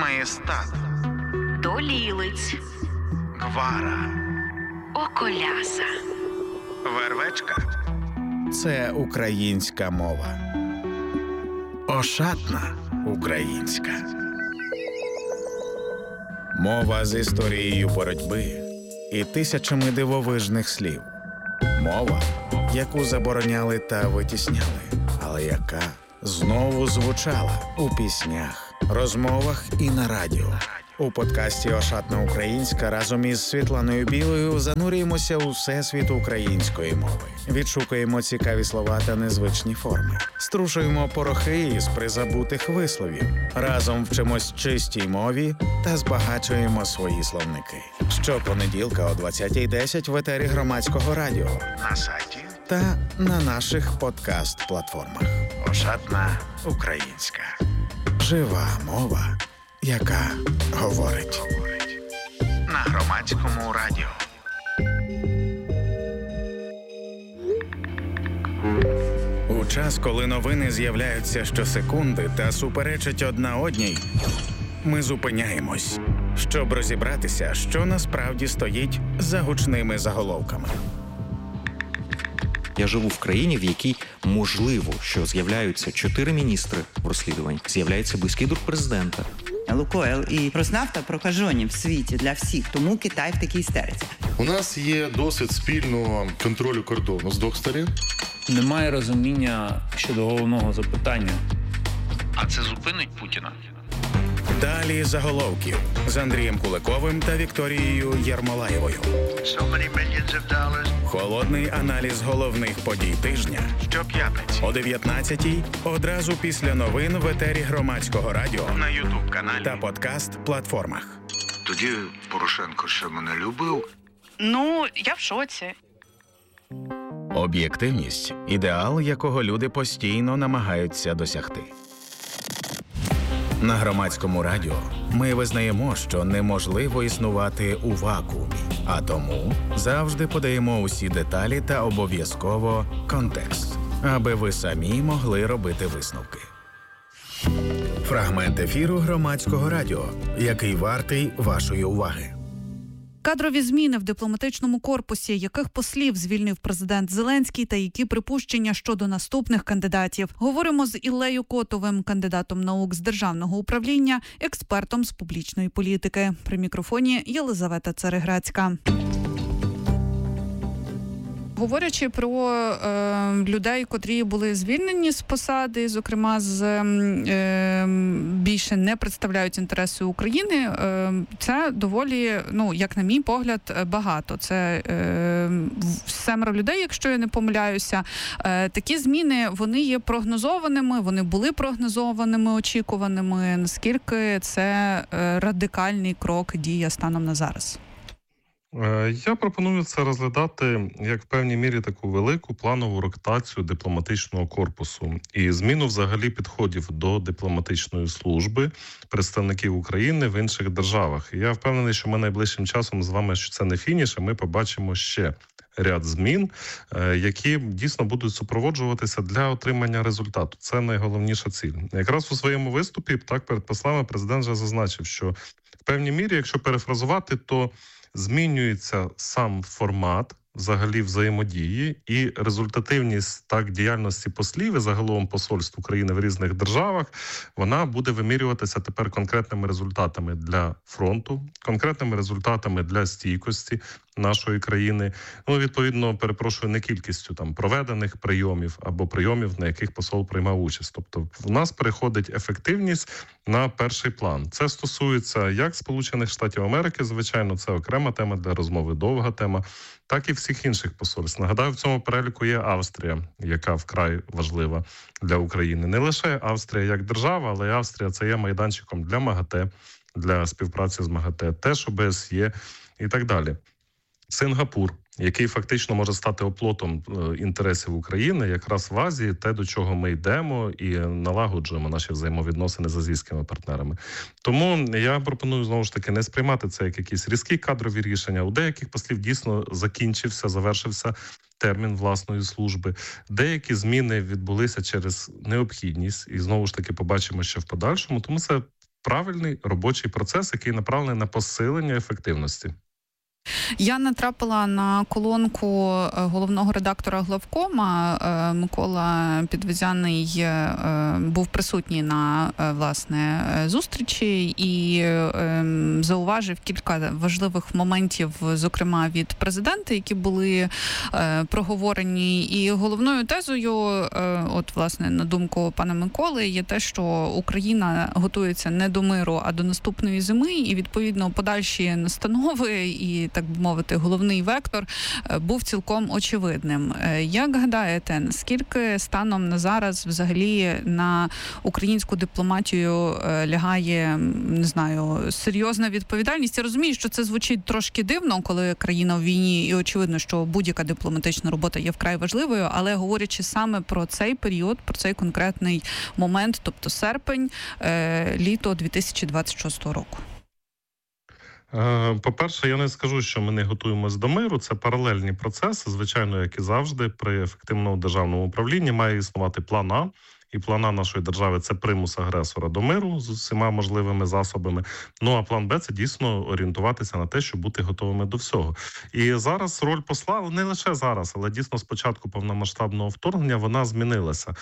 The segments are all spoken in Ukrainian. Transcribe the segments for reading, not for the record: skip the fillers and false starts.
Маєстат, Долілиць, Гвара, Околяса, Вервечка – це українська мова. Ошатна українська. Мова з історією боротьби і тисячами дивовижних слів. Мова, яку забороняли та витісняли, але яка знову звучала у піснях, розмовах і на радіо. У подкасті «Ошатна українська» разом із Світланою Білою занурюємося у всесвіт української мови. Відшукуємо цікаві слова та незвичні форми. Струшуємо порохи із призабутих висловів. Разом вчимось чистій мові та збагачуємо свої словники. Щопонеділка о 20:10 в етері Громадського радіо, на сайті та на наших подкаст-платформах. «Ошатна українська». Жива мова, яка говорить. На Громадському радіо. У час, коли новини з'являються щосекунди та суперечать одна одній, ми зупиняємось, щоб розібратися, що насправді стоїть за гучними заголовками. Я живу в країні, в якій можливо, що з'являються 4 міністри в розслідуванні, з'являється близький друг президента. Лукойл і Роснафта прокажені в світі для всіх, тому Китай в такій істериці. У нас є досвід спільного контролю кордону з двох сторін. Немає розуміння щодо головного запитання. А це зупинить Путіна? Далі заголовків з Андрієм Куликовим та Вікторією Єрмолаєвою. Холодний аналіз головних подій тижня щоп'ятниці о 19:00 одразу після новин в етері Громадського радіо, на YouTube-каналі та подкаст-платформах. Тоді Порошенко ще мене любив. Ну, я в шоці. Об'єктивність – ідеал, якого люди постійно намагаються досягти. На Громадському радіо ми визнаємо, що неможливо існувати у вакуумі, а тому завжди подаємо усі деталі та обов'язково контекст, аби ви самі могли робити висновки. Фрагмент ефіру Громадського радіо, який вартий вашої уваги. Кадрові зміни в дипломатичному корпусі, яких послів звільнив президент Зеленський та які припущення щодо наступних кандидатів. Говоримо з Іллею Котовим, кандидатом наук з державного управління, експертом з публічної політики. При мікрофоні Єлизавета Цареграцька. Говорячи про людей, котрі були звільнені з посади, зокрема, більше не представляють інтереси України, це доволі, як на мій погляд, багато. Це 7 людей, якщо я не помиляюся. Такі зміни, вони є прогнозованими, вони були прогнозованими, очікуваними. Наскільки це радикальний крок, дія станом на зараз? Я пропоную це розглядати як в певній мірі таку велику планову ротацію дипломатичного корпусу і зміну взагалі підходів до дипломатичної служби представників України в інших державах. І я впевнений, що ми найближчим часом з вами, що це не фініш, а ми побачимо ще ряд змін, які дійсно будуть супроводжуватися для отримання результату. Це найголовніша ціль. Якраз у своєму виступі, так, перед послами президент вже зазначив, що в певній мірі, якщо перефразувати, то змінюється сам формат взагалі взаємодії і результативність діяльності послів і загалом посольств України в різних державах, вона буде вимірюватися тепер конкретними результатами для фронту, конкретними результатами для стійкості нашої країни. Відповідно, не кількістю проведених прийомів або прийомів, на яких посол приймав участь. Тобто в нас переходить ефективність на перший план. Це стосується як Сполучених Штатів Америки, звичайно, це окрема тема для розмови, довга тема, так і всіх інших посольств. Нагадаю, в цьому переліку є Австрія, яка вкрай важлива для України. Не лише Австрія як держава, але й Австрія це є майданчиком для МАГАТЕ, для співпраці з МАГАТЕ, теж ОБСЄ і так далі. Сингапур, який фактично може стати оплотом інтересів України, якраз в Азії, те, до чого ми йдемо і налагоджуємо наші взаємовідносини з азійськими партнерами. Тому я пропоную, знову ж таки, не сприймати це як якісь різкі кадрові рішення. У деяких послів дійсно завершився термін власної служби. Деякі зміни відбулися через необхідність, і знову ж таки побачимо ще в подальшому. Тому це правильний робочий процес, який направлений на посилення ефективності. Я натрапила на колонку головного редактора Главкома. Микола Підвезяний був присутній на, власне, зустрічі і зауважив кілька важливих моментів, зокрема від президента, які були проговорені. І головною тезою, от, власне, на думку пана Миколи, є те, що Україна готується не до миру, а до наступної зими, і, відповідно, подальші настанови і, так би мовити, головний вектор був цілком очевидним. Як гадаєте, наскільки станом на зараз взагалі на українську дипломатію лягає, не знаю, серйозна відповідальність? Я розумію, що це звучить трошки дивно, коли країна в війні, і очевидно, що будь-яка дипломатична робота є вкрай важливою, але говорячи саме про цей період, про цей конкретний момент, тобто серпень, літо 2026 року. По-перше, я не скажу, що ми не готуємось до миру. Це паралельні процеси. Звичайно, як і завжди, при ефективному державному управлінні має існувати план А. І план А нашої держави – це примус агресора до миру з усіма можливими засобами. Ну, а план Б – це дійсно орієнтуватися на те, щоб бути готовими до всього. І зараз роль посла, не лише зараз, але дійсно з початку повномасштабного вторгнення вона змінилася.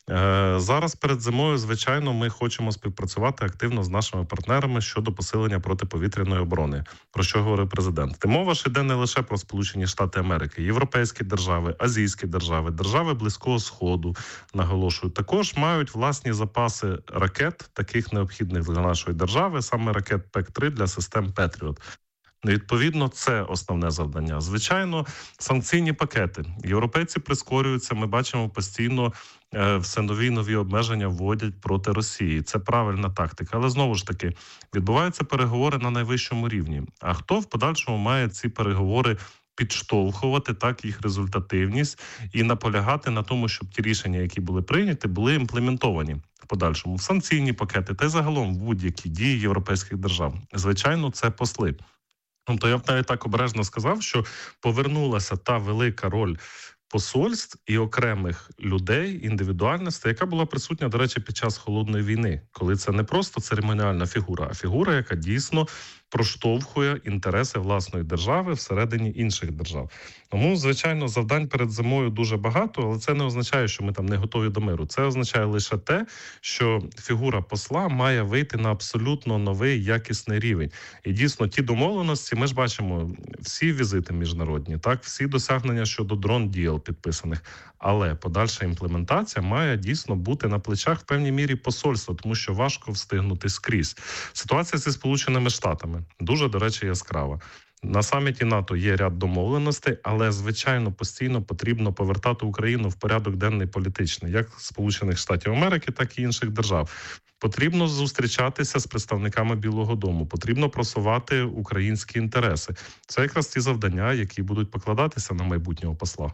Зараз перед зимою, звичайно, ми хочемо співпрацювати активно з нашими партнерами щодо посилення протиповітряної оборони, про що говорив президент. Мова ж йде не лише про Сполучені Штати Америки, європейські держави, азійські держави, держави Близького Сходу, наголошую, також мають власні запаси ракет, таких необхідних для нашої держави, саме ракет ПЕК-3 для систем Петріот. Відповідно, це основне завдання. Звичайно, санкційні пакети. Європейці прискорюються, ми бачимо постійно все нові обмеження вводять проти Росії. Це правильна тактика. Але знову ж таки, відбуваються переговори на найвищому рівні. А хто в подальшому має ці переговори підштовхувати, так, їх результативність і наполягати на тому, щоб ті рішення, які були прийняті, були імплементовані в подальшому в санкційні пакети та й загалом в будь-які дії європейських держав. Звичайно, це посли. Тобто я б навіть так обережно сказав, що повернулася та велика роль посольств і окремих людей, індивідуальностей, яка була присутня, до речі, під час Холодної війни, коли це не просто церемоніальна фігура, а фігура, яка дійсно проштовхує інтереси власної держави всередині інших держав. Тому, звичайно, завдань перед зимою дуже багато, але це не означає, що ми там не готові до миру. Це означає лише те, що фігура посла має вийти на абсолютно новий якісний рівень. І дійсно, ті домовленості, ми ж бачимо всі візити міжнародні, так, всі досягнення щодо дрон-діл підписаних. Але подальша імплементація має дійсно бути на плечах в певній мірі посольства, тому що важко встигнути скрізь. Ситуація зі Сполученими Штатами дуже, до речі, яскрава. На саміті НАТО є ряд домовленостей, але, звичайно, постійно потрібно повертати Україну в порядок денний політичний, як Сполучених Штатів Америки, так і інших держав. Потрібно зустрічатися з представниками Білого дому, потрібно просувати українські інтереси. Це якраз ті завдання, які будуть покладатися на майбутнього посла.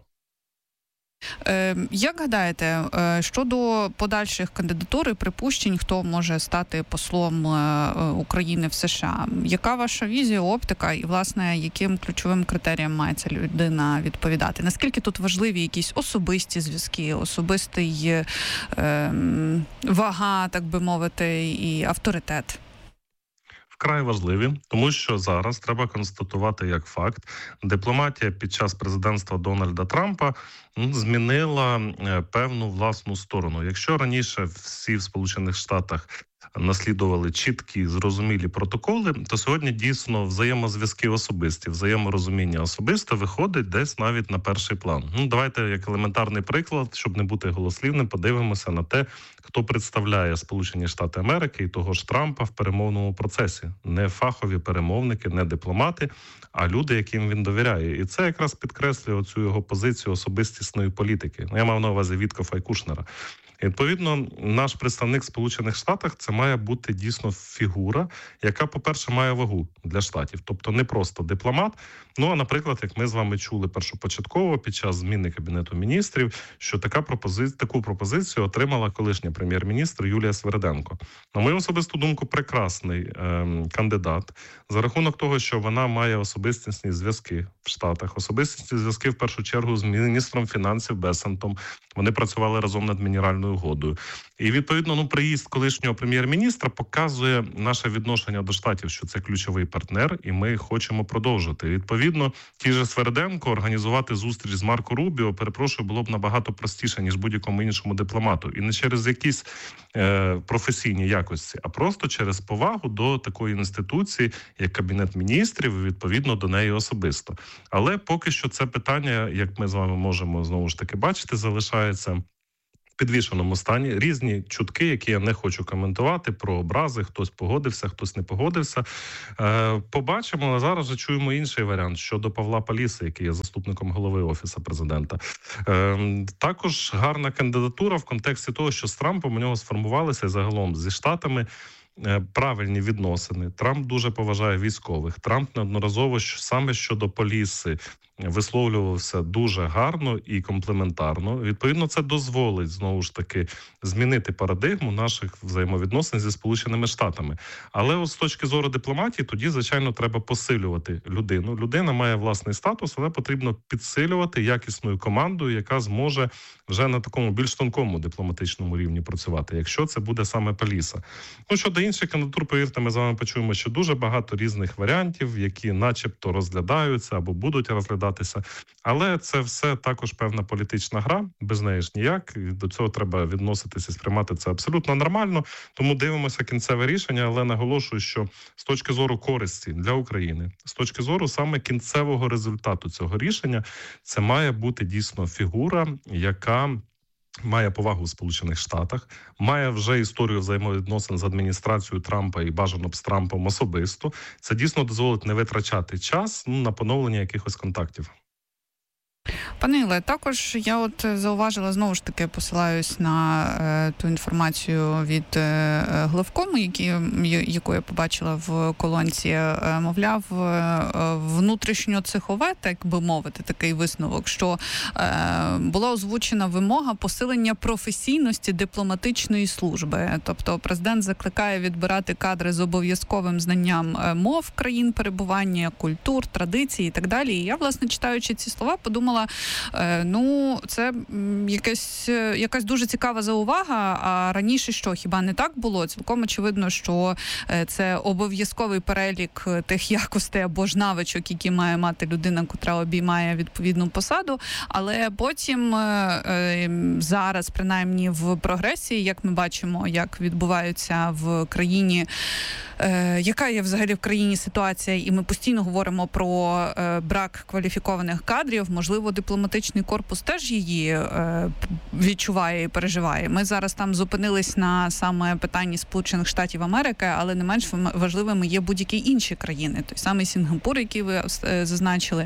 Як гадаєте, щодо подальших кандидатур і припущень, хто може стати послом України в США? Яка ваша візія, оптика і, власне, яким ключовим критеріям має ця людина відповідати? Наскільки тут важливі якісь особисті зв'язки, особистий вага, так би мовити, і авторитет? Вкрай важливі, тому що зараз треба констатувати як факт, дипломатія під час президентства Дональда Трампа змінила певну власну сторону. Якщо раніше всі в Сполучених Штатах наслідували чіткі, зрозумілі протоколи, то сьогодні дійсно взаємозв'язки особисті, взаєморозуміння особисте виходить десь навіть на перший план. Давайте як елементарний приклад, щоб не бути голослівним, подивимося на те, хто представляє Сполучені Штати Америки і того ж Трампа в перемовному процесі. Не фахові перемовники, не дипломати, а люди, яким він довіряє. І це якраз підкреслює оцю його позицію особистісної політики. Я мав на увазі Віткофа і Кушнера. І, відповідно, наш представник в Сполучених Штатах – це має бути дійсно фігура, яка, по-перше, має вагу для Штатів. Тобто не просто дипломат. Ну, а, наприклад, як ми з вами чули першопочатково під час зміни Кабінету міністрів, що таку пропозицію отримала колишня прем'єр-міністр Юлія Свериденко. На мою особисту думку, прекрасний кандидат за рахунок того, що вона має особистісні зв'язки в Штатах, особистісні зв'язки, в першу чергу, з міністром фінансів Бесентом. Вони працювали разом над мінеральною міжнародною угодою. І, відповідно, приїзд колишнього прем'єр-міністра показує наше відношення до Штатів, що це ключовий партнер, і ми хочемо продовжити. Відповідно, ті же Сверденко організувати зустріч з Марко Рубіо, перепрошую, було б набагато простіше, ніж будь-якому іншому дипломату. І не через якісь професійні якості, а просто через повагу до такої інституції, як Кабінет міністрів, і, відповідно, до неї особисто. Але поки що це питання, як ми з вами можемо, знову ж таки, бачити, залишається в підвішеному стані. Різні чутки, які я не хочу коментувати, про образи, хтось погодився, хтось не погодився. Побачимо, але зараз вже чуємо інший варіант щодо Павла Паліси, який є заступником голови Офісу президента. Також гарна кандидатура в контексті того, що з Трампом у нього сформувалися і загалом зі Штатами правильні відносини. Трамп дуже поважає військових. Трамп неодноразово саме щодо Паліси висловлювався дуже гарно і комплементарно. Відповідно, це дозволить, знову ж таки, змінити парадигму наших взаємовідносин зі Сполученими Штатами. Але от з точки зору дипломатії, тоді, звичайно, треба посилювати людину. Людина має власний статус, але потрібно підсилювати якісною командою, яка зможе вже на такому більш тонкому дипломатичному рівні працювати, якщо це буде саме Паліса. Щодо інших кандидатур, повірте, ми з вами почуємо, що дуже багато різних варіантів, які начебто розглядаються або будуть розглядатися. Але це все також певна політична гра, без неї ж ніяк. І до цього треба відноситися і сприймати це абсолютно нормально. Тому дивимося кінцеве рішення, але наголошую, що з точки зору користі для України, з точки зору саме кінцевого результату цього рішення, це має бути дійсно фігура, яка має повагу у Сполучених Штатах, має вже історію взаємовідносин з адміністрацією Трампа і бажано б з Трампом особисто. Це дійсно дозволить не витрачати час на поновлення якихось контактів. Пане Іле, також я от зауважила, знову ж таки, посилаюсь на ту інформацію від главкому, яку я побачила в колонці, мовляв, внутрішньоцехове, так би мовити, такий висновок, що була озвучена вимога посилення професійності дипломатичної служби. Тобто президент закликає відбирати кадри з обов'язковим знанням мов країн перебування, культур, традицій і так далі. І я, власне, читаючи ці слова, подумала, це якась дуже цікава заувага, а раніше що, хіба не так було? Цілком очевидно, що це обов'язковий перелік тих якостей або ж навичок, які має мати людина, котра обіймає відповідну посаду, але потім зараз, принаймні в прогресії, як ми бачимо, як відбуваються в країні, яка є взагалі в країні ситуація, і ми постійно говоримо про брак кваліфікованих кадрів, можливо, дипломатичний корпус теж її відчуває і переживає. Ми зараз там зупинились на саме питанні Сполучених Штатів Америки, але не менш важливими є будь-які інші країни. Той самий Сінгапур, який ви зазначили,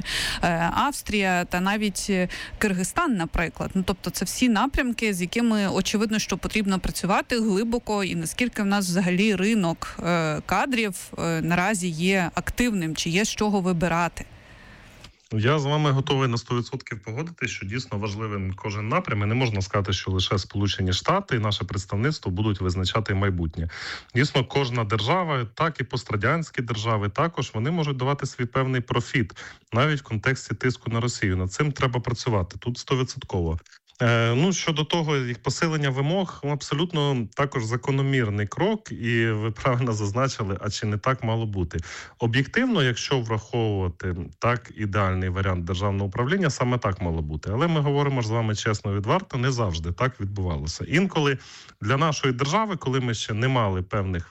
Австрія та навіть Киргизстан, наприклад. Тобто це всі напрямки, з якими очевидно, що потрібно працювати глибоко, і наскільки в нас взагалі ринок кадрів наразі є активним, чи є з чого вибирати? Я з вами готовий на 100% погодитися, що дійсно важливим кожен напрям. І не можна сказати, що лише Сполучені Штати і наше представництво будуть визначати майбутнє. Дійсно, кожна держава, так і пострадянські держави також, вони можуть давати свій певний профіт, навіть в контексті тиску на Росію. Над цим треба працювати. Тут 100%. Щодо того, їх посилення вимог, абсолютно також закономірний крок, і ви правильно зазначили, а чи не так мало бути. Об'єктивно, якщо враховувати так ідеальний варіант державного управління, саме так мало бути. Але ми говоримо ж з вами чесно і відверто, не завжди так відбувалося. Інколи для нашої держави, коли ми ще не мали певних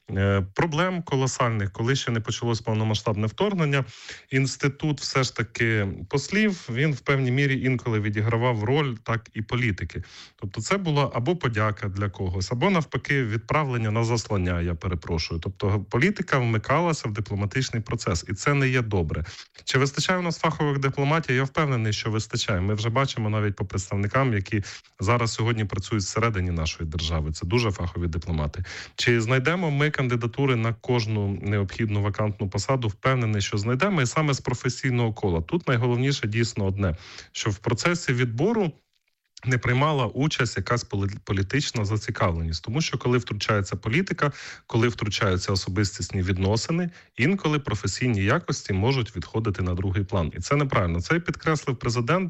проблем колосальних, коли ще не почалось повномасштабне вторгнення, інститут все ж таки послів, він в певній мірі інколи відігравав роль так і політики. Тобто це була або подяка для когось, або навпаки відправлення на заслання, я перепрошую. Тобто політика вмикалася в дипломатичний процес, і це не є добре. Чи вистачає у нас фахових дипломатів? Я впевнений, що вистачає. Ми вже бачимо навіть по представникам, які зараз сьогодні працюють всередині нашої держави. Це дуже фахові дипломати. Чи знайдемо ми кандидатури на кожну необхідну вакантну посаду? Впевнений, що знайдемо, і саме з професійного кола. Тут найголовніше дійсно одне, що в процесі відбору не приймала участь якась політична зацікавленість. Тому що коли втручається політика, коли втручаються особистісні відносини, інколи професійні якості можуть відходити на другий план. І це неправильно. Це підкреслив президент,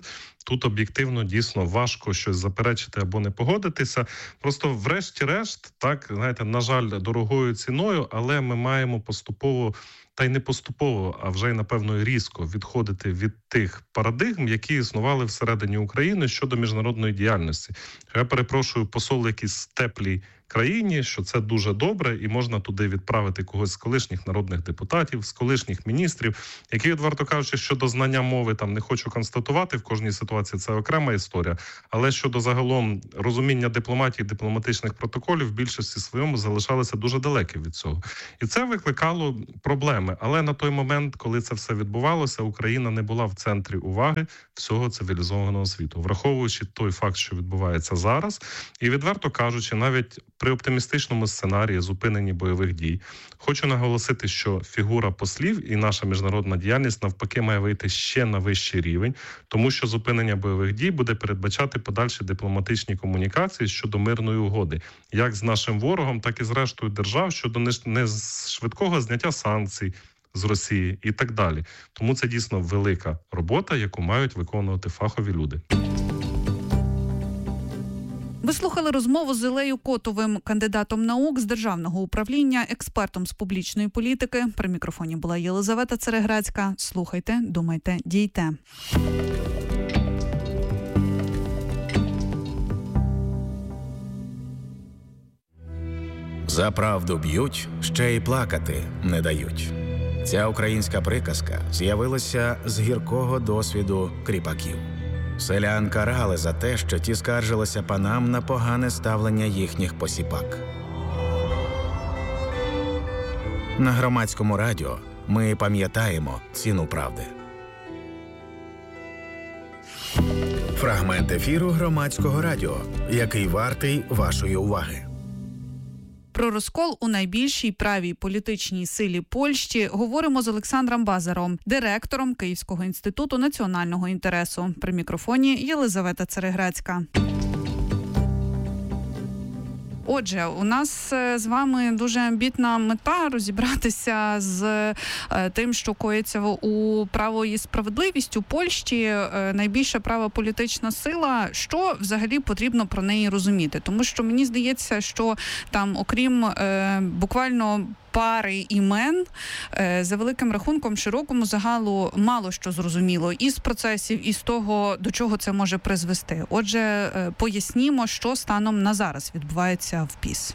Тут об'єктивно дійсно важко щось заперечити або не погодитися. Просто врешті-решт, так, знаєте, на жаль, дорогою ціною, але ми маємо поступово, та й не поступово, а вже й, напевно, різко відходити від тих парадигм, які існували всередині України щодо міжнародної діяльності. Я перепрошую, посол якийсь теплій країні, що це дуже добре, і можна туди відправити когось з колишніх народних депутатів, з колишніх міністрів, які, відверто кажучи, щодо знання мови, там не хочу констатувати, в кожній ситуації це окрема історія, але щодо загалом розуміння дипломатії, дипломатичних протоколів, в більшості своєму залишалися дуже далекі від цього. І це викликало проблеми. Але на той момент, коли це все відбувалося, Україна не була в центрі уваги всього цивілізованого світу. Враховуючи той факт, що відбувається зараз, і, відверто кажучи, навіть при оптимістичному сценарії зупиненні бойових дій, хочу наголосити, що фігура послів і наша міжнародна діяльність навпаки має вийти ще на вищий рівень, тому що зупинення бойових дій буде передбачати подальші дипломатичні комунікації щодо мирної угоди, як з нашим ворогом, так і з рештою держав щодо не швидкого зняття санкцій з Росії і так далі. Тому це дійсно велика робота, яку мають виконувати фахові люди. Ви слухали розмову з Ілею Котовим, кандидатом наук з державного управління, експертом з публічної політики. При мікрофоні була Єлизавета Цереграцька. Слухайте, думайте, дійте. За правду б'ють, ще й плакати не дають. Ця українська приказка з'явилася з гіркого досвіду кріпаків. Селян карали за те, що ті скаржилися панам на погане ставлення їхніх посіпак. На Громадському радіо ми пам'ятаємо ціну правди. Фрагмент ефіру Громадського радіо, який вартий вашої уваги. Про розкол у найбільшій правій політичній силі Польщі говоримо з Олександром Базаром, директором Київського інституту національного інтересу. При мікрофоні Єлизавета Цереграцька. Отже, у нас з вами дуже амбітна мета розібратися з тим, що коїться у «Право і справедливість» у Польщі. Найбільша права політична сила. Що взагалі потрібно про неї розуміти? Тому що мені здається, що там, окрім буквально пари імен, за великим рахунком, широкому загалу мало що зрозуміло із процесів, і з того, до чого це може призвести. Отже, пояснімо, що станом на зараз відбувається в ПіС.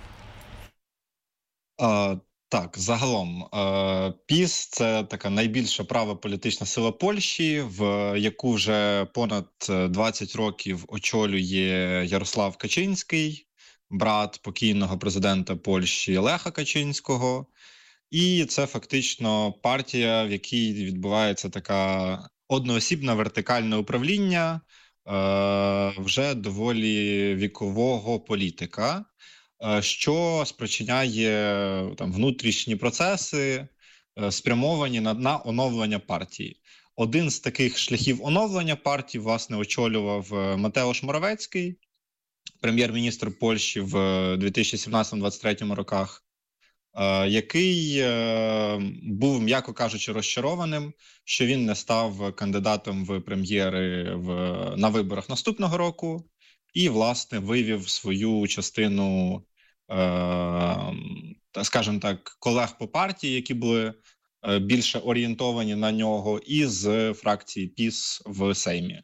Так, загалом, ПіС – це така найбільша права політична сила Польщі, в яку вже понад 20 років очолює Ярослав Качинський, брат покійного президента Польщі Леха Качинського. І це фактично партія, в якій відбувається така одноосібне вертикальне управління вже доволі вікового політика, що спричиняє там внутрішні процеси, спрямовані на оновлення партії. Один з таких шляхів оновлення партії, власне, очолював Матеуш Моравецький, прем'єр-міністр Польщі в 2017-2023 роках, який був, м'яко кажучи, розчарованим, що він не став кандидатом в прем'єри на виборах наступного року і, власне, вивів свою частину, скажімо так, колег по партії, які були більше орієнтовані на нього, і з фракції ПіС в Сеймі.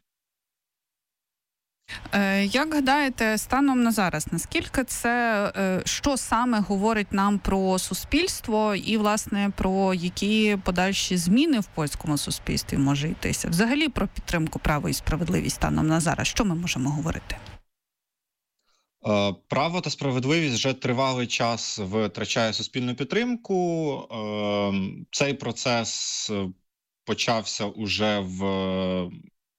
Як гадаєте, станом на зараз, наскільки це, що саме говорить нам про суспільство і, власне, про які подальші зміни в польському суспільстві може йтися? Взагалі про підтримку права і справедливість станом на зараз, що ми можемо говорити? Право та справедливість вже тривалий час втрачає суспільну підтримку. Цей процес почався уже в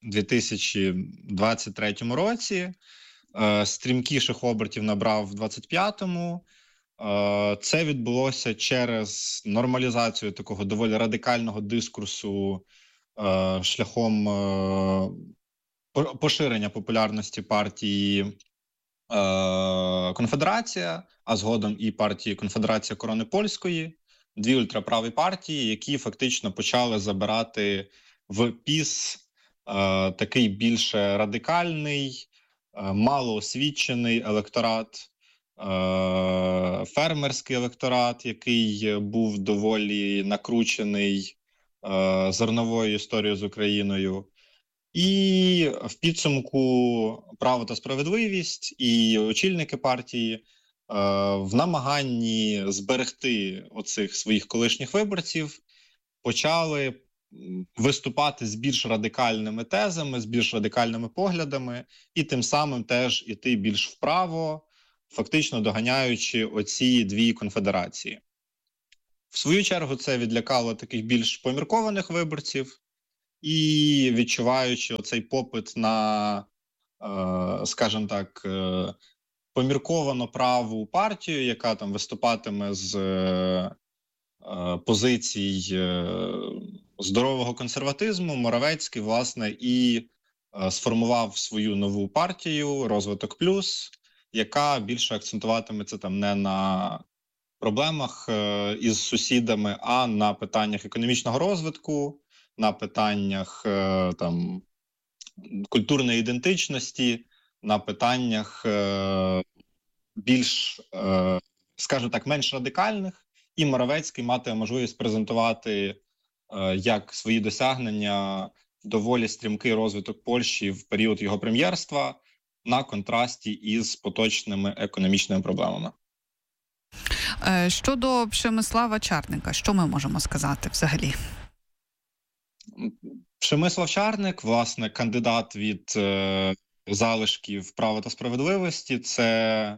2023 році, стрімкіших обертів набрав в 2025-му. Це відбулося через нормалізацію такого доволі радикального дискурсу шляхом поширення популярності партії Конфедерація, а згодом і партії Конфедерація Корони Польської, дві ультраправі партії, які фактично почали забирати в ПіС такий більше радикальний, малоосвічений електорат, фермерський електорат, який був доволі накручений зерновою історією з Україною. І в підсумку «Право та справедливість» і очільники партії в намаганні зберегти оцих своїх колишніх виборців почали виступати з більш радикальними тезами, з більш радикальними поглядами і тим самим теж іти більш вправо, фактично доганяючи оці дві конфедерації. В свою чергу це відлякало таких більш поміркованих виборців і відчуваючи оцей попит на, скажімо так, помірковано праву партію, яка там виступатиме з позицій здорового консерватизму, Моравецький, власне, і сформував свою нову партію «Розвиток Плюс», яка більше акцентуватиметься там не на проблемах із сусідами, а на питаннях економічного розвитку, на питаннях там культурної ідентичності, на питаннях більш, скажімо так, менш радикальних. І Моравецький матиме можливість презентувати як свої досягнення доволі стрімкий розвиток Польщі в період його прем'єрства на контрасті із поточними економічними проблемами. Щодо Przemysława Czarnka, що ми можемо сказати взагалі? Przemysław Czarnek, власне, кандидат від залишків «Права та справедливості», це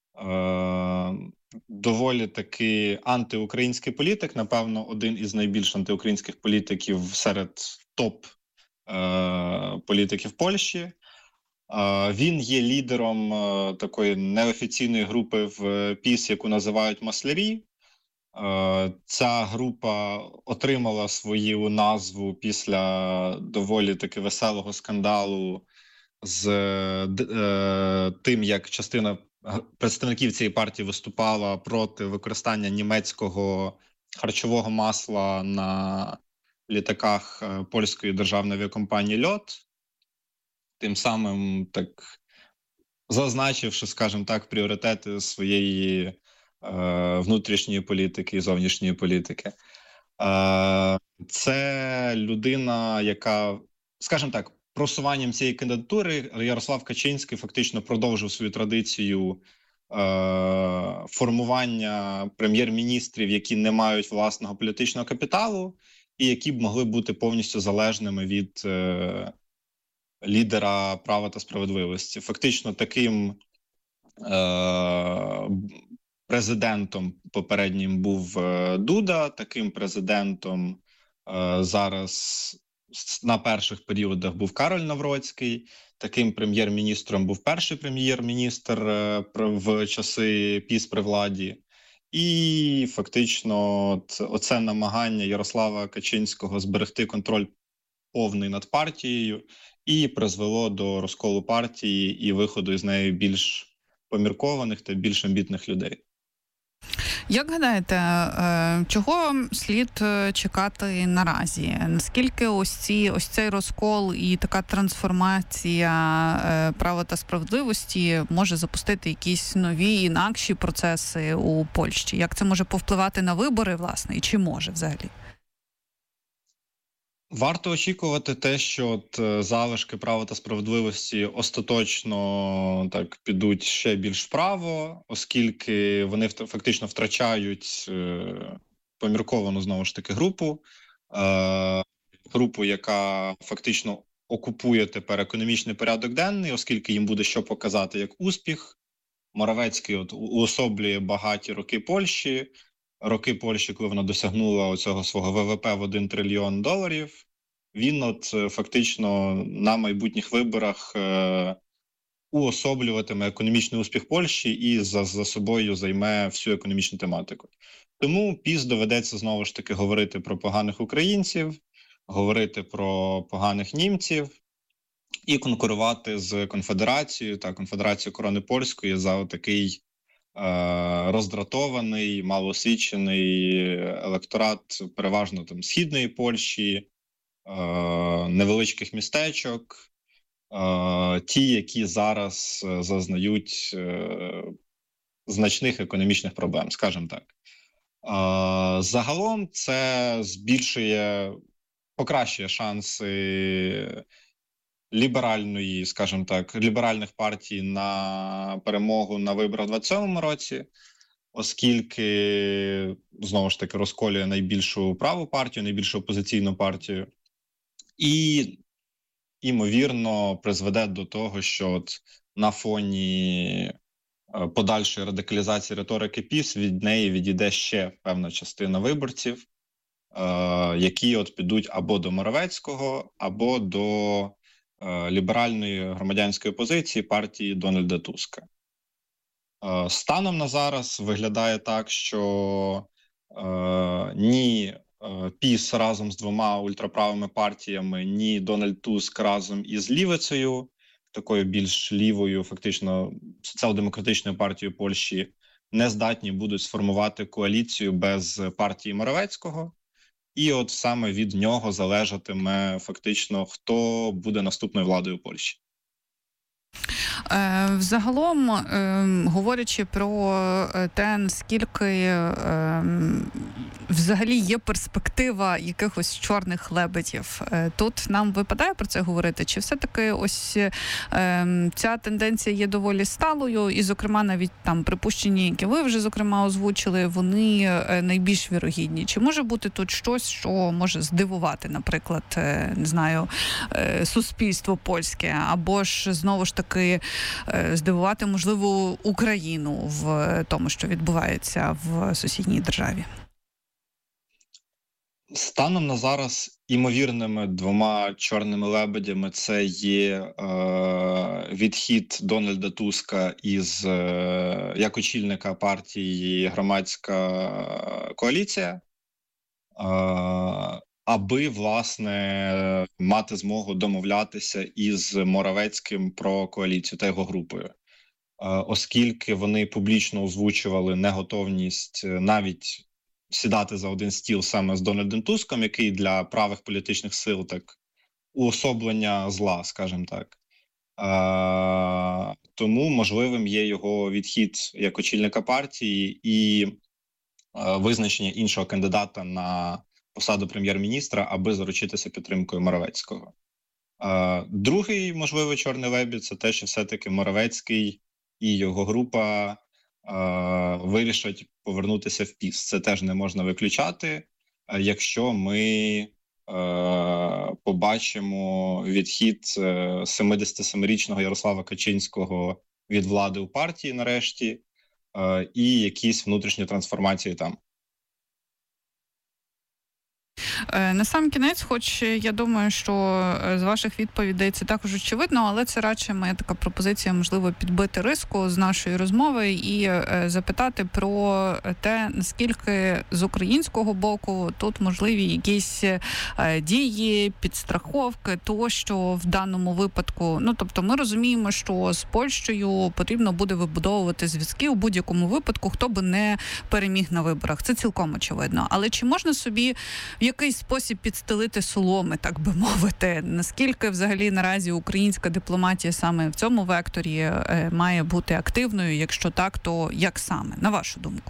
доволі таки антиукраїнський політик, напевно, один із найбільш антиукраїнських політиків серед топ-політиків Польщі. Він є лідером такої неофіційної групи в ПіС, яку називають «Маслярі». Ця група отримала свою назву після доволі таки веселого скандалу з тим, як частина представників цієї партії виступала проти використання німецького харчового масла на літаках польської державної авіакомпанії «Льот», тим самим так зазначивши, скажімо так, пріоритети своєї внутрішньої політики і зовнішньої політики. Це людина, яка, скажімо так, просуванням цієї кандидатури Ярослав Качинський фактично продовжив свою традицію формування прем'єр-міністрів, які не мають власного політичного капіталу і які б могли бути повністю залежними від лідера «Права та справедливості». Фактично таким президентом попереднім був Дуда, таким президентом зараз на перших періодах був Кароль Навроцький, таким прем'єр-міністром був перший прем'єр-міністр в часи ПіС при владі. І фактично оце намагання Ярослава Качинського зберегти контроль повний над партією і призвело до розколу партії і виходу із неї більш поміркованих та більш амбітних людей. Як гадаєте, чого слід чекати наразі? Наскільки ось цей розкол і така трансформація «Права та справедливості може запустити якісь нові, інакші процеси у Польщі? Як це може повпливати на вибори, власне, і чи може взагалі? Варто очікувати те, що залишки «Права та справедливості» остаточно так підуть ще більш вправо, оскільки вони фактично втрачають помірковану, знову ж таки, групу, яка фактично окупує тепер економічний порядок денний, оскільки їм буде що показати як успіх. Моравецький уособлює багаті роки Польщі, коли вона досягнула оцього свого ВВП в $1 трильйон. Він фактично на майбутніх виборах уособлюватиме економічний успіх Польщі і за собою займе всю економічну тематику. Тому ПіС доведеться знову ж таки говорити про поганих українців, говорити про поганих німців і конкурувати з Конфедерацією та Конфедерацією Корони Польської за такий роздратований, малоосвічений електорат переважно там Східної Польщі, невеличких містечок, ті, які зараз зазнають значних економічних проблем, скажімо так. Загалом це покращує шанси ліберальної, скажімо так, ліберальних партій на перемогу на виборах у 2027 році, оскільки, знову ж таки, розколює найбільшу праву партію, найбільшу опозиційну партію, і, ймовірно, призведе до того, що от на фоні подальшої радикалізації риторики ПІС від неї відійде ще певна частина виборців, які от підуть або до Моровецького, або до ліберальної громадянської опозиції партії Дональда Туска. Станом на зараз виглядає так, що ні ПІС разом з двома ультраправими партіями, ні Дональд Туск разом із Лівицею, такою більш лівою, фактично соціал-демократичною партією Польщі, не здатні будуть сформувати коаліцію без партії Моровецького. І от саме від нього залежатиме фактично, хто буде наступною владою Польщі. Взагалом, говорячи про те, наскільки взагалі є перспектива якихось чорних лебедів, тут нам випадає про це говорити? Чи все-таки ось ця тенденція є доволі сталою, і, зокрема, навіть там припущення, які ви вже, зокрема, озвучили, вони найбільш вірогідні? Чи може бути тут щось, що може здивувати, наприклад, не знаю, суспільство польське, або ж, знову ж таки, здивувати, можливо, Україну в тому, що відбувається в сусідній державі? Станом на зараз імовірними двома чорними лебедями це є відхід Дональда Туска із як очільника партії «Громадська коаліція», аби, власне, мати змогу домовлятися із Моровецьким про коаліцію та його групою. Оскільки вони публічно озвучували неготовність навіть сідати за один стіл саме з Дональдом Туском, який для правих політичних сил так уособлення зла, скажімо так. Тому можливим є його відхід як очільника партії і визначення іншого кандидата на посаду прем'єр-міністра, аби заручитися підтримкою Моровецького. Другий можливий чорний лебідь – це те, що все-таки Моровецький і його група вирішать повернутися в ПІС. Це теж не можна виключати, якщо ми побачимо відхід 77-річного Ярослава Качинського від влади у партії нарешті і якісь внутрішні трансформації там. На сам кінець, хоч я думаю, що з ваших відповідей це також очевидно, але це радше моя така пропозиція, можливо, підбити риску з нашої розмови і запитати про те, наскільки з українського боку тут можливі якісь дії, підстраховки, тощо в даному випадку. Ну, тобто ми розуміємо, що з Польщею потрібно буде вибудовувати зв'язки у будь-якому випадку, хто би не переміг на виборах. Це цілком очевидно. Але чи можна собі в якийсь спосіб підстелити соломи, так би мовити? Наскільки взагалі наразі українська дипломатія саме в цьому векторі має бути активною? Якщо так, то як саме, на вашу думку?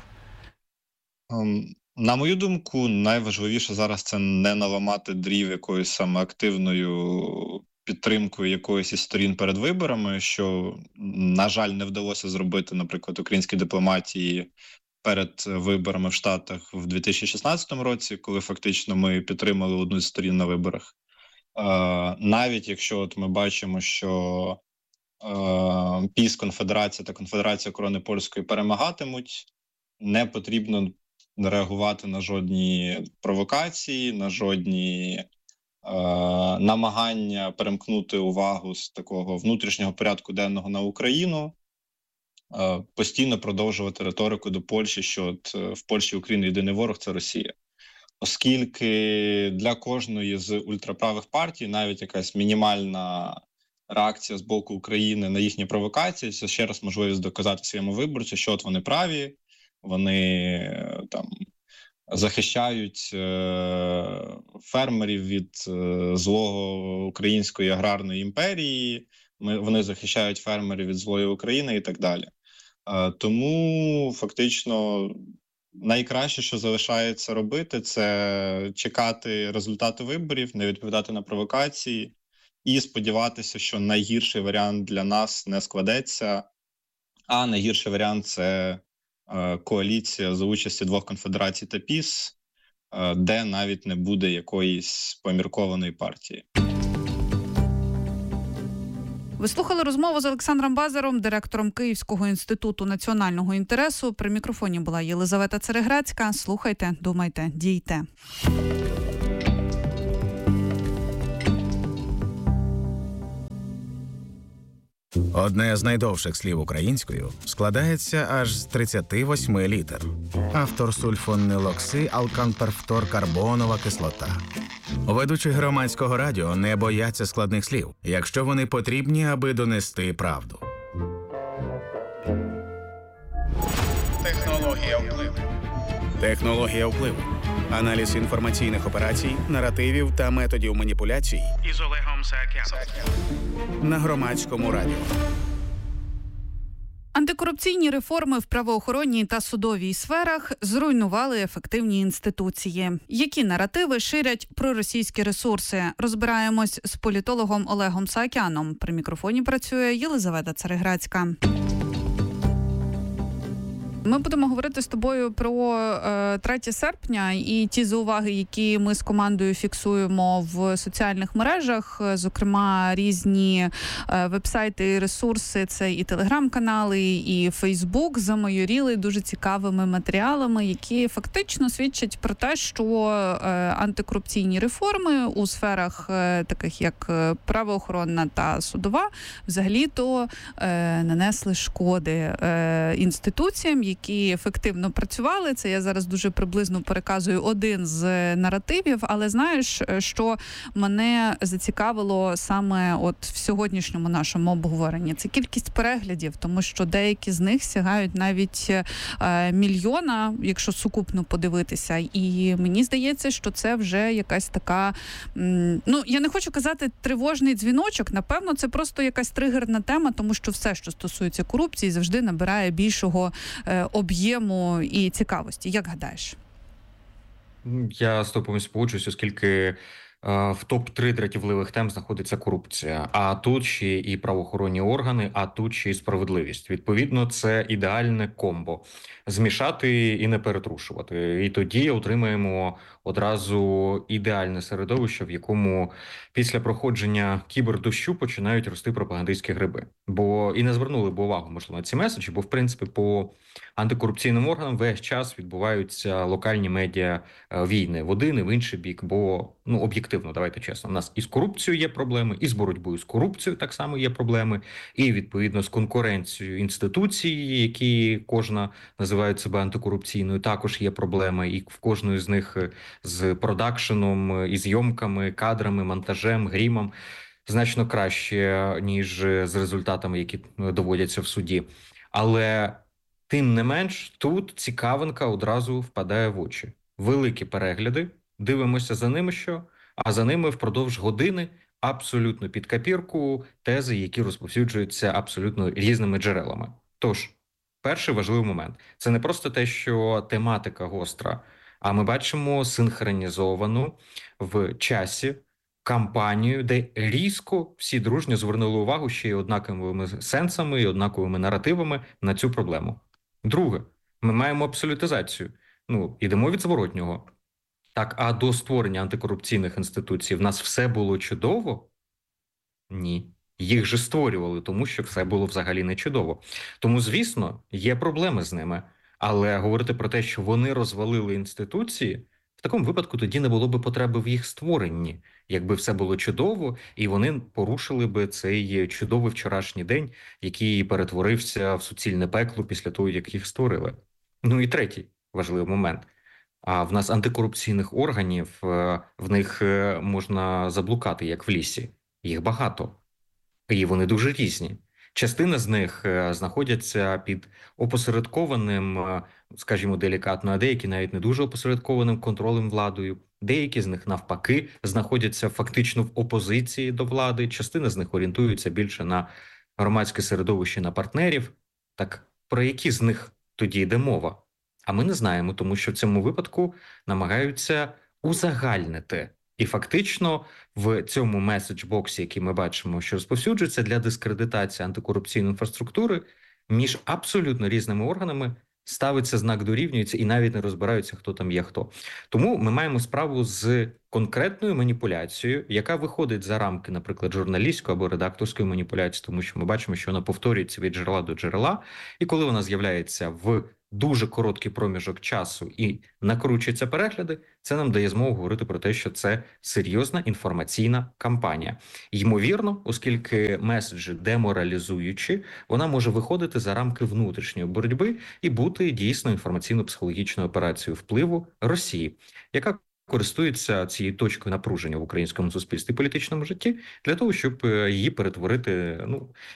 На мою думку, найважливіше зараз це не наламати дрів якоюсь саме активною підтримкою якоїсь із сторін перед виборами, що, на жаль, не вдалося зробити, наприклад, українській дипломатії перед виборами в Штатах в 2016 році, коли фактично ми підтримали одну з сторін на виборах. Навіть якщо от ми бачимо, що ПІС, Конфедерація та Конфедерація Корони Польської перемагатимуть, не потрібно реагувати на жодні провокації, на жодні намагання перемкнути увагу з такого внутрішнього порядку денного на Україну, постійно продовжувати риторику до Польщі, що от в Польщі і Україні єдиний ворог – це Росія. Оскільки для кожної з ультраправих партій навіть якась мінімальна реакція з боку України на їхні провокації – це ще раз можливість доказати своєму виборцю, що от вони праві, вони там захищають фермерів від злого української аграрної імперії, вони захищають фермерів від злої України і так далі. Тому фактично найкраще, що залишається робити, це чекати результати виборів, не відповідати на провокації і сподіватися, що найгірший варіант для нас не складеться, а найгірший варіант – це коаліція за участі двох конфедерацій та ПіС, де навіть не буде якоїсь поміркованої партії. Ви слухали розмову з Олександром Базаром, директором Київського інституту національного інтересу. При мікрофоні була Єлизавета Цереграцька. Слухайте, думайте, дійте. Одне з найдовших слів українською складається аж з 38 літер. Автор сульфонилокси алканперфторкарбонова кислота. Ведучі громадського радіо не бояться складних слів, якщо вони потрібні, аби донести правду. Технологія впливу. Технологія впливу. Аналіз інформаційних операцій, наративів та методів маніпуляцій із Олегом Саакяном на Громадському радіо. Антикорупційні реформи в правоохоронній та судовій сферах зруйнували ефективні інституції. Які наративи ширять проросійські ресурси? Розбираємось з політологом Олегом Саакяном. При мікрофоні працює Єлизавета Цереграцька. Ми будемо говорити з тобою про 3 серпня і ті зауваги, які ми з командою фіксуємо в соціальних мережах, зокрема різні вебсайти і ресурси, це і телеграм-канали, і Фейсбук замайоріли дуже цікавими матеріалами, які фактично свідчать про те, що антикорупційні реформи у сферах таких як правоохоронна та судова взагалі-то нанесли шкоди інституціям, які ефективно працювали. Це я зараз дуже приблизно переказую один з наративів, але знаєш, що мене зацікавило саме от в сьогоднішньому нашому обговоренні? Це кількість переглядів, тому що деякі з них сягають навіть мільйона, якщо сукупно подивитися. І мені здається, що це вже якась така, ну, я не хочу казати тривожний дзвіночок, напевно, це просто якась тригерна тема, тому що все, що стосується корупції, завжди набирає більшого об'єму і цікавості. Як гадаєш? Я з тобою погоджуюсь, оскільки в топ-3 дратівливих тем знаходиться корупція. А тут ще і правоохоронні органи, а тут ще і справедливість. Відповідно, це ідеальне комбо. Змішати і не перетрушувати. І тоді отримаємо одразу ідеальне середовище, в якому після проходження кібердощу починають рости пропагандистські гриби. Бо і не звернули б увагу, можливо, на ці меседжі, бо, в принципі, по антикорупційним органам весь час відбуваються локальні медіа війни в один і в інший бік, бо, ну, об'єктивно, давайте чесно, у нас і з корупцією є проблеми, і з боротьбою з корупцією так само є проблеми, і, відповідно, з конкуренцією інституцій, які кожна називають себе антикорупційною, також є проблеми, і в кожної з них з продакшеном, і зйомками, кадрами, монтажем, грімом значно краще, ніж з результатами, які доводяться в суді. Але тим не менш, тут цікавинка одразу впадає в очі. Великі перегляди, дивимося за ними що, а за ними впродовж години абсолютно під копірку тези, які розповсюджуються абсолютно різними джерелами. Тож, перший важливий момент – це не просто те, що тематика гостра, а ми бачимо синхронізовану в часі кампанію, де різко всі дружньо звернули увагу ще й однаковими сенсами і однаковими наративами на цю проблему. Друге, ми маємо абсолютизацію. Ну, ідемо від зворотнього. Так, а до створення антикорупційних інституцій в нас все було чудово? Ні. Їх же створювали, тому що все було взагалі не чудово. Тому, звісно, є проблеми з ними. Але говорити про те, що вони розвалили інституції, в такому випадку тоді не було би потреби в їх створенні. Якби все було чудово, і вони порушили би цей чудовий вчорашній день, який перетворився в суцільне пекло після того, як їх створили. Ну і третій важливий момент. А в нас антикорупційних органів, в них можна заблукати, як в лісі. Їх багато. І вони дуже різні. Частина з них знаходяться під опосередкованим, скажімо, делікатно, а деякі навіть не дуже опосередкованим контролем владою. Деякі з них, навпаки, знаходяться фактично в опозиції до влади. Частина з них орієнтується більше на громадське середовище, на партнерів. Так про які з них тоді йде мова? А ми не знаємо, тому що в цьому випадку намагаються узагальнити. І фактично в цьому меседж-боксі, який ми бачимо, що розповсюджується для дискредитації антикорупційної інфраструктури, між абсолютно різними органами ставиться знак дорівнюється і навіть не розбираються, хто там є хто. Тому ми маємо справу з конкретною маніпуляцією, яка виходить за рамки, наприклад, журналістської або редакторської маніпуляції, тому що ми бачимо, що вона повторюється від джерела до джерела, і коли вона з'являється в дуже короткий проміжок часу і накручуються перегляди, це нам дає змогу говорити про те, що це серйозна інформаційна кампанія. Ймовірно, оскільки меседжі деморалізуючі, вона може виходити за рамки внутрішньої боротьби і бути дійсно інформаційно-психологічною операцією впливу Росії, яка користується цією точкою напруження в українському суспільстві і політичному житті для того, щоб її перетворити,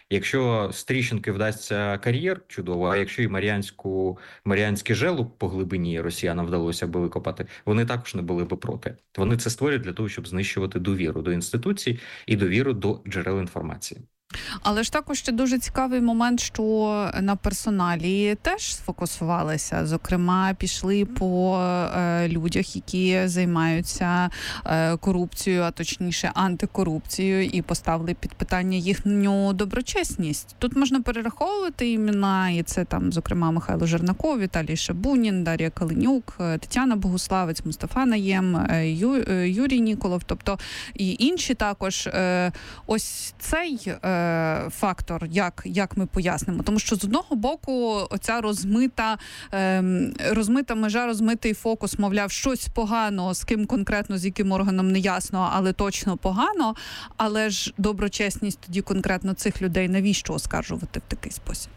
якщо з тріщинки вдасться кар'єр, чудово, а якщо і Маріанський желоб по глибині росіянам вдалося би викопати, вони також не були би проти. Вони це створюють для того, щоб знищувати довіру до інституцій і довіру до джерел інформації. Але ж також ще дуже цікавий момент, що на персоналі теж сфокусувалися. Зокрема, пішли по людях, які займаються корупцією, а точніше антикорупцією, і поставили під питання їхню доброчесність. Тут можна перераховувати імена, і це там, зокрема, Михайло Жернаков, Віталій Шабунін, Дар'я Калинюк, Тетяна Богуславець, Мустафа Наєм, Юрій Ніколов, тобто і інші також. Ось цей фактор, як ми пояснимо. Тому що з одного боку оця розмита межа, розмитий фокус, мовляв, щось погано, з ким конкретно, з яким органом не ясно, але точно погано. Але ж доброчесність тоді конкретно цих людей навіщо оскаржувати в такий спосіб?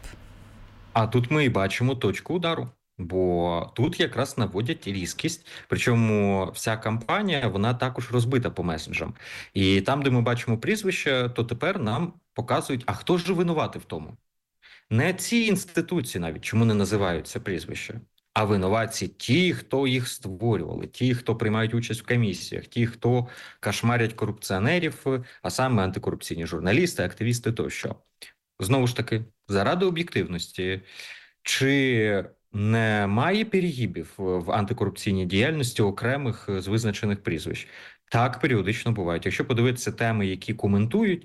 А тут ми і бачимо точку удару. Бо тут якраз наводять різкість, причому вся кампанія, вона також розбита по меседжам. І там, де ми бачимо прізвища, то тепер нам показують, а хто ж винуватий в тому? Не ці інституції навіть, чому не називаються прізвища, а винуваті ті, хто їх створювали, ті, хто приймають участь в комісіях, ті, хто кошмарять корупціонерів, а саме антикорупційні журналісти, активісти тощо. Знову ж таки, заради об'єктивності, чи немає перегибів в антикорупційній діяльності окремих з визначених прізвищ? Так, періодично бувають. Якщо подивитися теми, які коментують,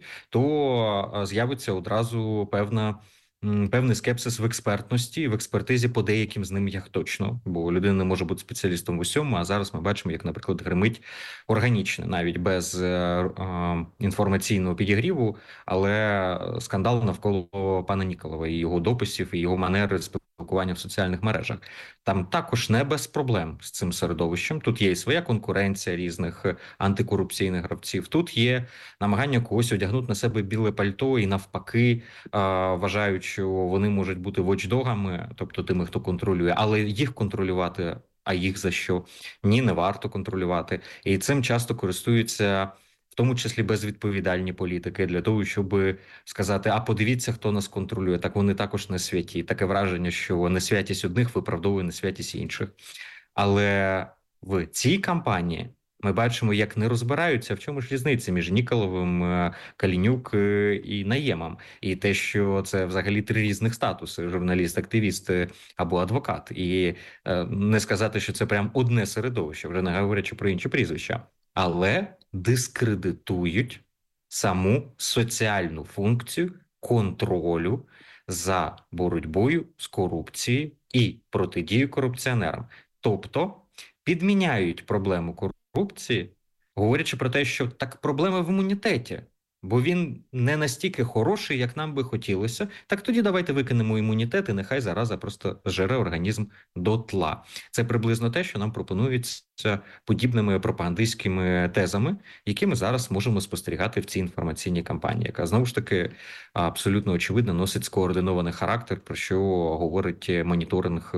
то з'явиться одразу певний скепсис в експертності, в експертизі по деяким з ним як точно, бо людина не може бути спеціалістом в усьому, а зараз ми бачимо, як, наприклад, гримить органічне, навіть без інформаційного підігріву, але скандал навколо пана Ніколова і його дописів, і його манери спілкування в соціальних мережах. Там також не без проблем з цим середовищем. Тут є і своя конкуренція різних антикорупційних гравців. Тут є намагання когось одягнути на себе біле пальто і навпаки вважають, що вони можуть бути вочдогами, тобто тими, хто контролює, але їх контролювати, а їх за що? Ні, не варто контролювати. І цим часто користуються в тому числі безвідповідальні політики, для того, щоб сказати, а подивіться, хто нас контролює. Так вони також не святі. Таке враження, що несвятість одних виправдовує несвятість інших. Але в цій кампанії ми бачимо, як не розбираються, в чому ж різниця між Ніколовим, Калінюк і Наємом. І те, що це взагалі 3 різних статуси – журналіст, активіст або адвокат. І не сказати, що це прям одне середовище, вже не говорячи про інші прізвища. Але дискредитують саму соціальну функцію контролю за боротьбою з корупцією і протидією корупціонерам. Тобто підміняють проблему корупції, говорячи про те, що так проблема в імунітеті, бо він не настільки хороший, як нам би хотілося. Так тоді давайте викинемо імунітет і нехай зараза просто жере організм дотла. Це приблизно те, що нам пропонується подібними пропагандистськими тезами, які ми зараз можемо спостерігати в цій інформаційній кампанії, яка, знову ж таки, абсолютно очевидно носить скоординований характер, про що говорить моніторинг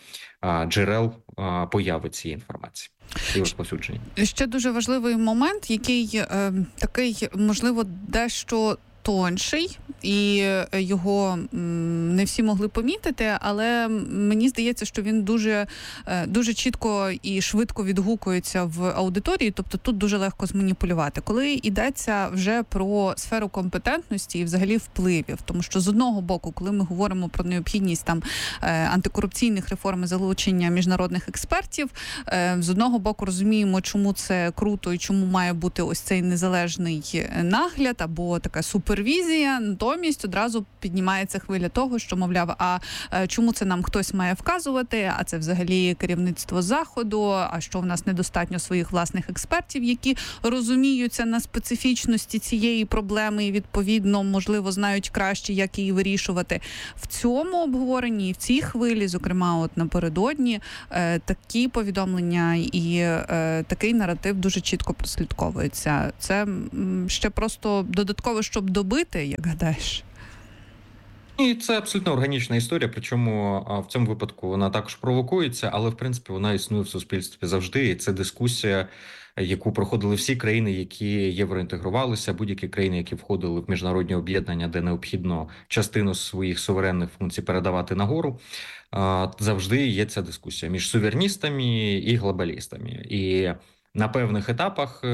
джерел появи цієї інформації і розповсюдження. Ще дуже важливий момент, який такий, можливо, дещо тонший, і його не всі могли помітити, але мені здається, що він дуже чітко і швидко відгукується в аудиторії, тобто тут дуже легко зманіпулювати. Коли йдеться вже про сферу компетентності і взагалі впливів, тому що з одного боку, коли ми говоримо про необхідність там антикорупційних реформ і залучення міжнародних експертів, з одного боку розуміємо, чому це круто і чому має бути ось цей незалежний нагляд або така супервізія. Натомість одразу піднімається хвиля того, що, мовляв, а чому це нам хтось має вказувати, а це взагалі керівництво Заходу, а що в нас недостатньо своїх власних експертів, які розуміються на специфічності цієї проблеми і, відповідно, можливо, знають краще, як її вирішувати. В цьому обговоренні, в цій хвилі, зокрема, от напередодні, такі повідомлення і такий наратив дуже чітко прослідковується. Це ще просто додатково, щоб добити, як гадаєш? І це абсолютно органічна історія, причому в цьому випадку вона також провокується, але, в принципі, вона існує в суспільстві завжди, і це дискусія, яку проходили всі країни, які євроінтегрувалися, будь-які країни, які входили в міжнародні об'єднання, де необхідно частину своїх суверенних функцій передавати нагору. Завжди є ця дискусія між сувереністами і глобалістами. І на певних етапах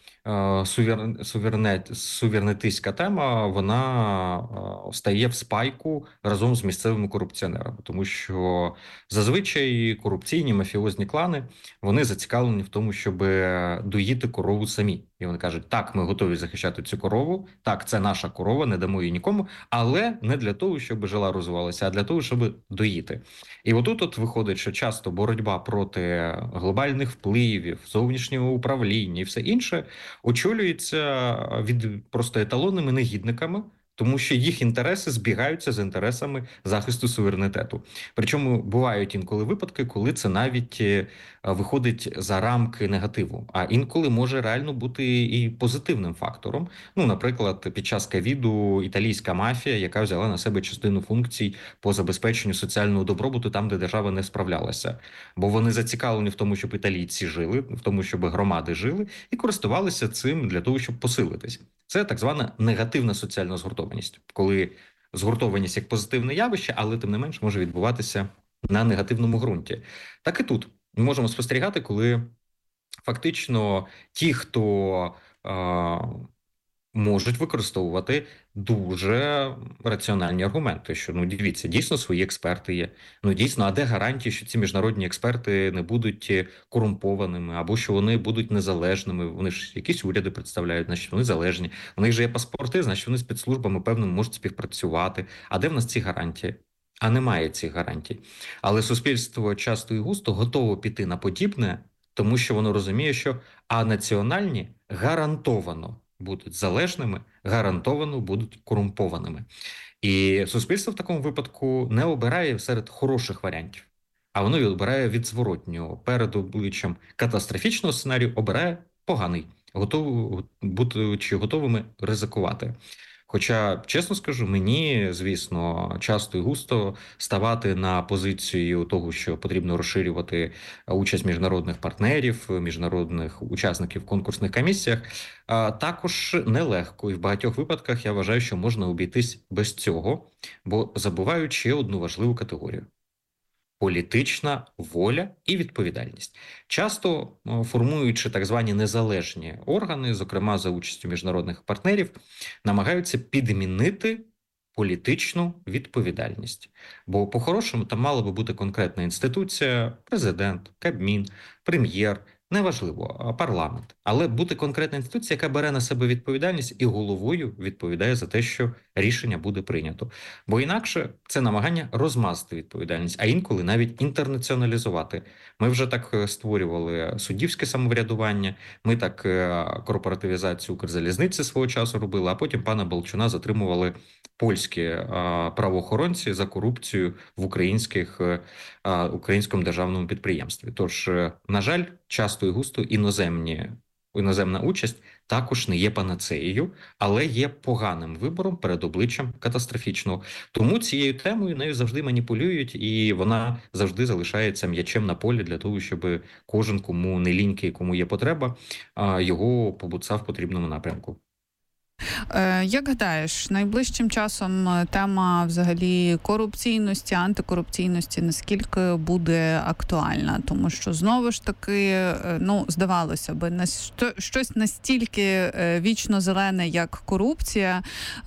суверенітистська тема, вона стає в спайку разом з місцевими корупціонерами, тому що зазвичай корупційні мафіозні клани, вони зацікавлені в тому, щоб доїти корову самі. І вони кажуть, так, ми готові захищати цю корову, так, це наша корова, не дамо її нікому, але не для того, щоб жила розвивалася, а для того, щоб доїти. І отут виходить, що часто боротьба проти глобальних впливів, зовнішнього управління і все інше очолюється від просто еталонними негідниками, тому що їх інтереси збігаються з інтересами захисту суверенітету. Причому бувають інколи випадки, коли це навіть виходить за рамки негативу, а інколи може реально бути і позитивним фактором. Ну, наприклад, під час ковіду італійська мафія, яка взяла на себе частину функцій по забезпеченню соціального добробуту там, де держава не справлялася. Бо вони зацікавлені в тому, щоб італійці жили, в тому, щоб громади жили, і користувалися цим для того, щоб посилитись. Це так звана негативна соціальна згуртованість, коли згуртованість як позитивне явище, але тим не менш може відбуватися на негативному ґрунті. Так і тут ми можемо спостерігати, коли фактично ті, хто можуть використовувати дуже раціональні аргументи, що, ну, дивіться, дійсно свої експерти є. Ну, дійсно, а де гарантії, що ці міжнародні експерти не будуть корумпованими, або що вони будуть незалежними? Вони ж якісь уряди представляють, значить, вони залежні. У них же є паспорти, значить, вони з спецслужбами, певно, можуть співпрацювати. А де в нас ці гарантії? А немає цих гарантій. Але суспільство часто і густо готово піти на подібне, тому що воно розуміє, що національні гарантовано будуть залежними, гарантовано будуть корумпованими. І суспільство в такому випадку не обирає серед хороших варіантів, а воно обирає від зворотнього. Перед обличчям катастрофічного сценарію обирає поганий, будучи готовими ризикувати. Хоча, чесно скажу, мені, звісно, часто і густо ставати на позицію того, що потрібно розширювати участь міжнародних партнерів, міжнародних учасників в конкурсних комісіях, також нелегко. І в багатьох випадках я вважаю, що можна обійтись без цього, бо забувають ще одну важливу категорію – політична воля і відповідальність. Часто, формуючи так звані незалежні органи, зокрема за участю міжнародних партнерів, намагаються підмінити політичну відповідальність. Бо по-хорошому там мала би бути конкретна інституція, президент, Кабмін, прем'єр, неважливо, парламент. Але бути конкретна інституція, яка бере на себе відповідальність і головою відповідає за те, що рішення буде прийнято. Бо інакше це намагання розмазати відповідальність, а інколи навіть інтернаціоналізувати. Ми вже так створювали суддівське самоврядування, ми так корпоративізацію Укрзалізниці свого часу робили, а потім пана Балчуна затримували польські правоохоронці за корупцію в українському державному підприємстві. Тож, на жаль, часто і густо іноземна участь також не є панацеєю, але є поганим вибором перед обличчям катастрофічного. Тому цією темою нею завжди маніпулюють, і вона завжди залишається м'ячем на полі для того, щоб кожен, кому не лінький, кому є потреба, його побуцав в потрібному напрямку. Як гадаєш, найближчим часом тема взагалі корупційності, антикорупційності наскільки буде актуальна? Тому що, знову ж таки, здавалося би, щось настільки вічно зелене, як корупція,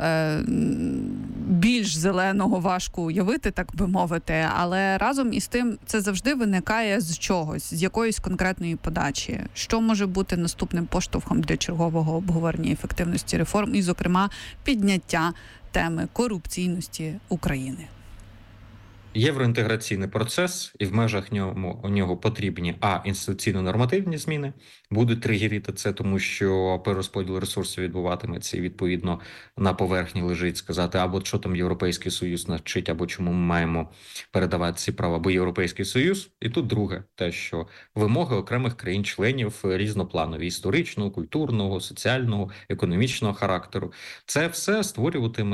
більш зеленого важко уявити, так би мовити, але разом із тим це завжди виникає з чогось, з якоїсь конкретної подачі. Що може бути наступним поштовхом для чергового обговорення ефективності реформ і, зокрема, підняття теми корупційності України? Євроінтеграційний процес, і в межах у нього потрібні інституційно-нормативні зміни, будуть тригерити це, тому що перерозподіл ресурсів відбуватиметься і, відповідно, на поверхні лежить сказати, або що там Європейський Союз навчить, або чому ми маємо передавати ці права, або Європейський Союз. І тут друге, те, що вимоги окремих країн-членів різнопланові, історичного, культурного, соціального, економічного характеру. Це все створюватиме